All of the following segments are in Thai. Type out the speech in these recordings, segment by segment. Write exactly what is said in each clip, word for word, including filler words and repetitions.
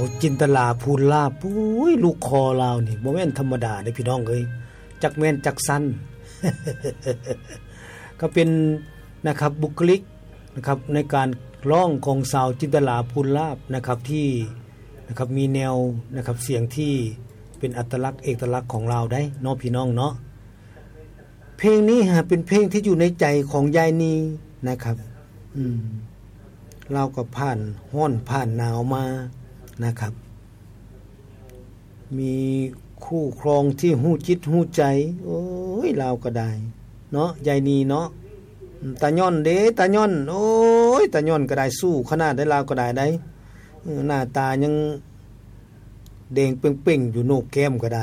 จินตลาภูลาภปุ้ยลูกคอลาวนี่บ่แม่นธรรมดาเด้พี่น้องเอ้ยจักแม่นจักสั้น ก็เป็นนะครับบุคลิกนะครับในการร้องของสาวจินตลาภูลาภนะครับที่นะครับมีแนวนะครับเสียงที่เป็นอัตลักษณ์เอกลักษณ์ของเราได้เนาะพี่น้องเนาะเพลงนี้ฮะเป็นเพลงที่อยู่ในใจของยายนีนะครับอืมเราก็ผ่านร้อนผ่านหนาวมานะครับมีคู่ครองที่หู้จิตหู้ใจโอ้ยเราก็ได้เนาะยายนีเนาะตาย่อนเด้ตาย่อนโอ้ยตาย่อนก็ได้สู้ขนาดได้เราก็ได้ได้หน้าตายังแดงเป่งๆอยู่โหนกแก้มก็ได้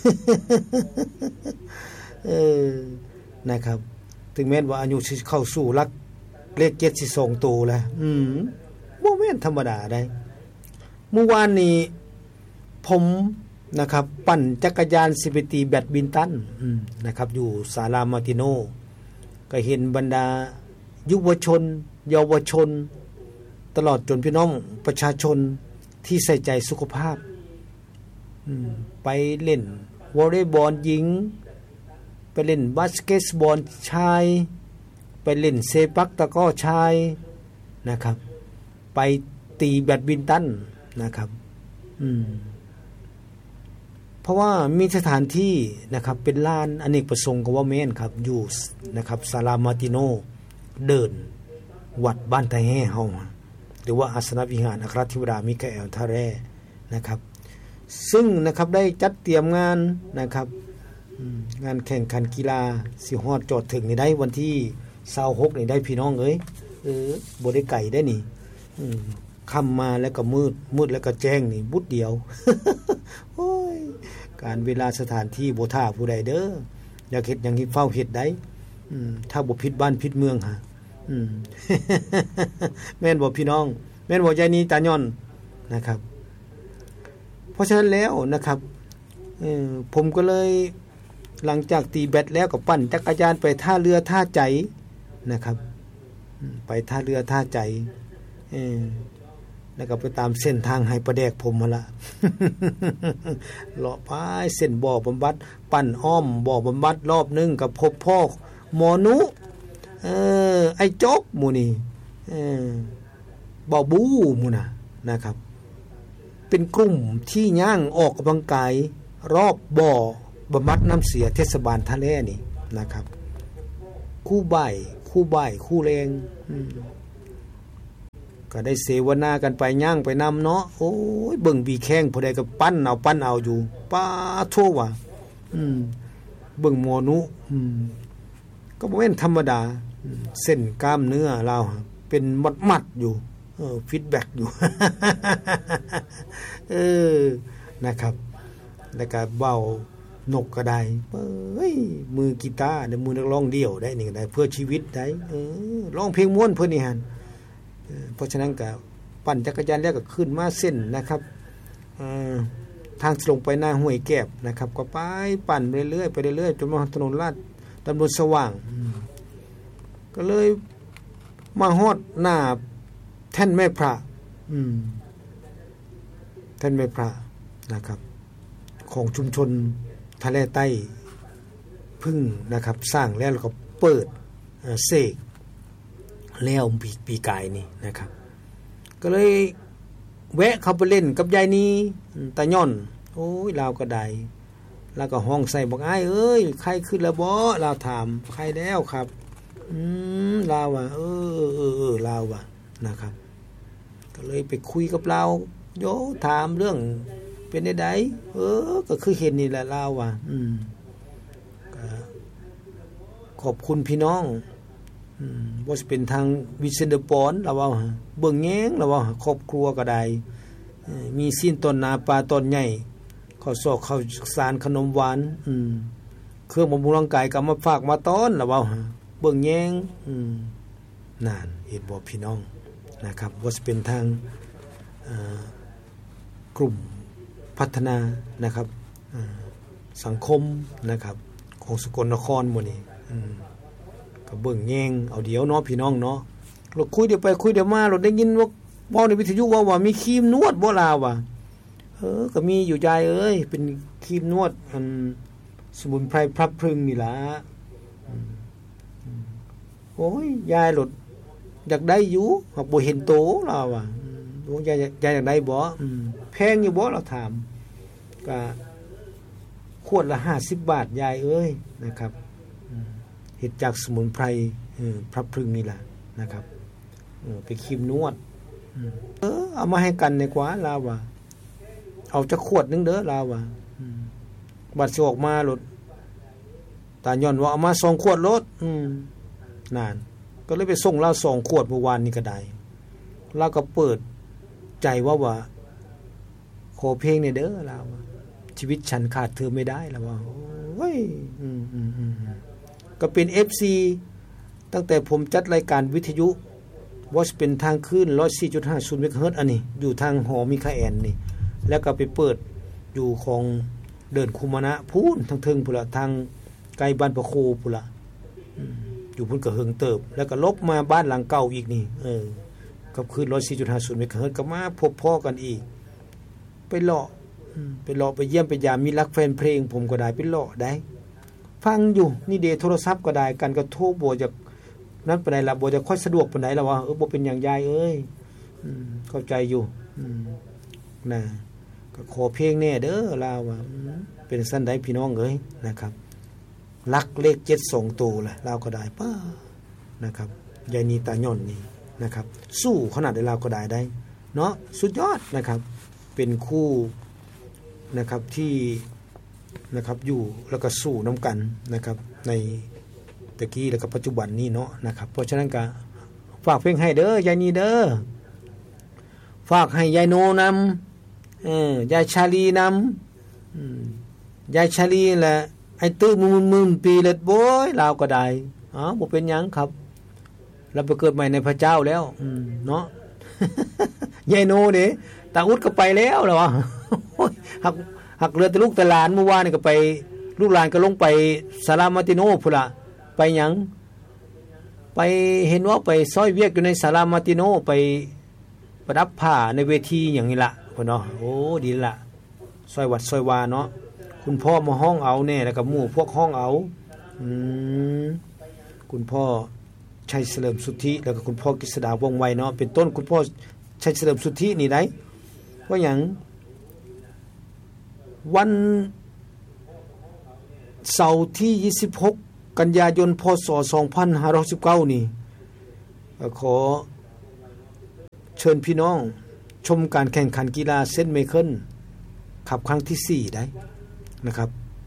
เออนะครับถึงแม้ว่าอายุสิเข้าสู่หลักเลขเจ็ดสิสองโตแล้วอืมบ่แม่นธรรมดาได้เมื่อวานนี้ผมนะครับปั่นจักรยานสิไปตีแบดมินตันอืมนะครับอยู่ศาลามาติโนก็เห็นบรรดายุวชนเยาวชนตลอดจนพี่น้องประชาชนที่ใส่ใจสุขภาพอืมไปเล่นวอลเลย์บอลหญิงไปเล่นบาสเกตบอลชายไปเล่นเซปักตะกร้อชายนะครับไปตีแบดมินตันนะครับอืมเพราะว่ามีสถานที่นะครับเป็นลานอเนกประสงค์ก็ว่าแม่นครับอยู่นะครับศาลามาติโนเดินวัดบ้านไทแห่เฮาหรือว่าอาสนวิหารอัครธิวรามิคาเอลท่าแร่นะครับซึ่งนะครับได้จัดเตรียมงานนะครับงานแข่งขันกีฬาสิฮอดจอดถึงนี่ได้วันที่ยี่สิบหกนี่ได้พี่น้องเอ้ยเออบ่ได้ไก่ได้นี่อืมค่ำมาแล้วก็มืดมืดแล้วก็แจ้งนี่บุดเดียว โอ้ยการเวลาสถานที่บ่ท่าผู้ใดเด้ออยากเฮ็ดหยังเฮ็ดเฝ้าเฮ็ดได้อืมถ้าบ่ผิดบ้านผิดเมืองหะอืม แม่นบ่พี่น้องแม่นบ่ยายนีตาย่อนนะครับเพราะฉะนั้นแล้วนะครับเออผมก็เลยหลังจากตีแบดแล้วก็ปั่นจักรยานไปท่าเรือท่าใจนะครับไปท่าเรือท่าใจเออแล้วก็ไปตามเส้นทางให้ประแดกผมมาละ เลาะไปเส้นบ่อบำบัดปั่นอ้อมบ่อบำบัดรอบนึงกับพบพ่อหมอนุเออไอ้จบหมู่นี่เออบ่อบูหมู่น่ะนะครับเป็นกลุ่มที่ย่างออกกำลังกายรอบบ่อบำบัดน้ำเสียเทศบาลท่าแร่นี่นะครับคู่บ่ายคู่บ่ายคู่แรงก็ได้เสวนากันไปย่างไปนำเนาะโอ้ยเบิ่งบีแข้งผู้ใดก็ปั้นเอาปั้นเอาอยู่ป้าโทว่ะอืมเบิ่งหมอนุอืมก็บ่แม่นธรรมดาเส้นกล้ามเนื้อเราเป็นมัดๆอยู่เออฟีดแบ็กอยู่ เออนะครับแล้วก็เว้านกก็ได้เอ้ยมือกีตาร์ในมือนักร้องเดี่ยวได้นี่ก็ได้เพื่อชีวิตได้เออร้องเพลงม่วนเพิ่นนี่หั่นเพราะฉะนั้นก็ปั่นจักรยานแล้วก็ขึ้นมาเส้นนะครับทางลงไปหน้าห้วยแก้บนะครับก็ไปปั่นไปเรื่อยไปเรื่อยจนมาถนนลาดตำบลสว่างก็เลยมาฮอดหน้าแท่นแม่พระอืมแท่นแม่พระนะครับของชุมชนทะเลใต้พึ่งนะครับสร้างแล้วก็เปิดเสกแล้วปีปีกายนี่นะครับก็เลยแวะเข้าไปเล่นกับยายนีตาย่อนโอ้ยลาวก็ได้แล้วก็ห้องใส่บอกอ้ายเอ้ยใครขึ้นแล้วบ่ลาวถามใครแล้วครับอืมลาวอ่ะเออเออเออลาวอ่ะนะครับก็เลยไปคุยกับลาวโยถามเรื่องเป็นได้ไดเออก็คือเห็นนี่แหละลาวอ่ะอืมก็ขอบคุณพี่น้องอืมบ่สิเป็นทางวิเศษปอนเราว่าเบิ่งแง้งเราว่าครอบครัวก็ได้มีสิ้นต้นนาปลาต้นใหญ่ข้าวซอกข้าวสารขนมหวานอืมเครื่องบำรุงร่างกายก็มาฝากมาต้อนเราว่าเบิ่งแง้งอืมนั่นเห็นบ่พี่น้องนะครับบ่สิเป็นทางเอ่อกลุ่มพัฒนานะครับสังคมนะครับของสกลนครหมู่นี้อืมก็เบิ่งแยงเอาเดี๋ยวเนาะพี่น้องเนาะเราคุยเดี๋ยวไปคุยเดี๋ยวมาเราได้ยินว่าเว้าในวิทยุว่าว่ามีครีมนวดบ่ลาวว่ะเออก็มีอยู่ยายเอ้ยเป็นครีมนวดอันสมุนไพรพลับพรึงนี่ล่ะโอ้ยยายหลดอยากได้อยู่หากบ่เห็นโตเราอ่ะโอ้ยายยายอยากได้บ่อืมแพงอยู่บ่เราถามก็ขวดละห้าสิบบาทยายเอ้ยนะครับเฮ็ดจากสมุนไพรเออพลับพรึงนี่ล่ะนะครับเออเป็นครีมนวดเออเอามาให้กันดีกว่าลาว่าเอาจักขวดนึงเด้อลาว่าอืมบัดสิออกมาลดตาย้อนว่าเอามาสองขวดลดอืมนานก็เลยไปส่งเราสองขวดเมื่อวานนี้ก็ได้เราก็เปิดใจว่าว่าขอเพลงเนี่ยเด้อลาว่าชีวิตฉันขาดเธอไม่ได้แล้วว่าโอ้ยอืมๆๆก็เป็น เอฟ ซี ตั้งแต่ผมจัดรายการวิทยุว่าจะเป็นทางคลื่น หนึ่งร้อยสี่จุดห้า เมกะเฮิรตซ์อันนี้อยู่ทางหอมิคาแอนนี่แล้วก็ไปเปิดอยู่ของเดินคุมนะพูนทางเทิงพุ่นละทางไกลบ้านประโคพุ่นละอยู่พุ่นก็เฮิงเติบแล้วก็ลบมาบ้านหลังเก่าอีกนี่เออกับคลื่น หนึ่งร้อยสี่จุดห้า เมกะเฮิรตซ์ก็มาพบพ่อกันอีกไปเลาะไปเลาะไปเยี่ยมไปยามมีรักแฟนเพลงผมก็ได้ไปเลาะได้ฟังอยู่นี่เดโทรศัพท์ก็ได้กันก็โทรบ่จากนั้นปานใดล่ะบ่จะค่อยสะดวกปานใดล่ะว่าเออบ่เป็นหยังยายเอ้ยอืมเข้าใจอยู่อืมนะก็ขอเพลงแน่เด้อลาวว่าเป็นซั่นใดพี่น้องเอ้ยนะครับลักเลขเจ็ดสองตัวล่ะลาวก็ได้ป้านะครับยายนีตาย่อนนี่นะครับสู้ขนาดได้ลาวก็ได้ได้เนาะสุดยอดนะครับเป็นคู่นะครับที่นะครับอยู่แล้วก็สู้นํากันนะครับในตะกี้แล้วก็ปัจจุบันนี้เนาะนะครับเพราะฉะนั้นก็ฝากเพลงให้เด้อยายนีเด้อฝากให้ยายโนนำเออยายชาลีนำอืมยายชาลีแหละไอ้ตื้อมึนๆปีเล็ดโบยลาวก็ได้อ๋อบ่เป็นหยังครับเราไปเกิดใหม่ในพระเจ้าแล้วอืมเนาะ ยายโนนี่ตาอุดก็ไปแล้วล่ะวะหักหักเรือแต่ลูกแต่หลานเมื่อวานนี่ก็ไปลูกหลานก็ลงไปสารามาติโนพุ่นล่ะไปหยังไปเห็นว่าไปซอยเวียกอยู่ในศาลามาติโนไปประดับผ้าในเวทีอย่างนี้ล่ะพุ่นเนาะโอ้ดีล่ะซอยวัดซอยวาเนาะคุณพ่อมาห้องเอาแน่แล้วก็หมู่พวกห้องเอาอืมคุณพ่อชัยเฉลิมสุทธิแล้วก็คุณพ่อกฤษดาวงไวเนาะเป็นต้นคุณพ่อชัยเฉลิมสุทธินี่ได้ว่าหยังวันเสาร์ที่ยี่สิบหกกันยายนพศสองพันห้าร้อยสิบเก้านี่ขอเชิญพี่น้องชมการแข่งขันกีฬาเซนต์ไมเคิลขับครั้งที่สี่ได้นะครับ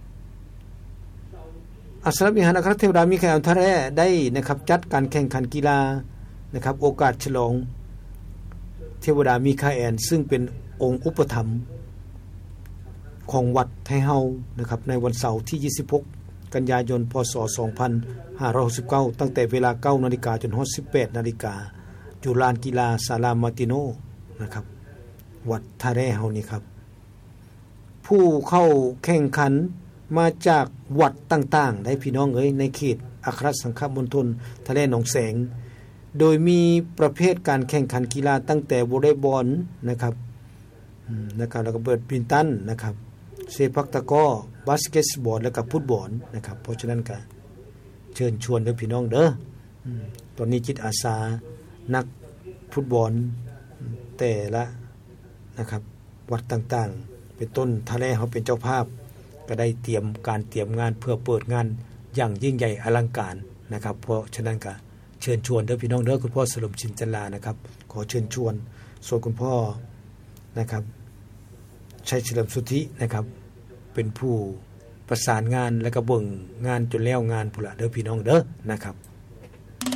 อัสรวิหารอัครเทวดามิคาเอลทะแรได้นะครับจัดการแข่งขันกีฬานะครับโอกาสฉลองเทวดามิคาเอลซึ่งเป็นองค์อุปถัมภ์ของวัดไทเฮานะครับในวันเสาร์ที่ยี่สิบหกกันยายนพศสองพันห้าร้อยหกสิบเก้าตั้งแต่เวลา เก้านาฬิกา จนถึง สิบแปดนาฬิกาอยู่ลานกีฬาศาลามาติโนนะครับวัดทะแรเฮานี่ครับผู้เข้าแข่งขันมาจากวัดต่างๆได้พี่น้องเอ้ยในเขตอัครสังฆมณฑลทะเลหนองแสงโดยมีประเภทการแข่งขันกีฬาตั้งแต่วอลเลย์บอลนะครับอืมนะครับแล้วก็เบิดบินตันนะครับเซปักตะกร้อบาสเกตบอลแล้วก็ฟุตบอลนะครับเพราะฉะนั้นก็เชิญชวนเด้อพี่น้องเด้ออืมตอนนี้จิตอาสานักฟุตบอลแต่ละนะครับวัดต่างๆเป็นต้นทะเลเฮาเป็นเจ้าภาพก็ได้เตรียมการเตรียมงานเพื่อเปิดงานอย่างยิ่งใหญ่อลังการนะครับเพราะฉะนั้นก็เชิญชวนเด้อพี่น้องเด้อคุณพ่อสลมชินจันลานะครับขอเชิญชวนส่วนคุณพ่อนะครับชัยเฉลิมสุทธินะครับเป็นผู้ประสานงานและก็เบิ่งงานจนแล้วงานพุ่นล่ะเด้อพี่น้องเด้อนะครับ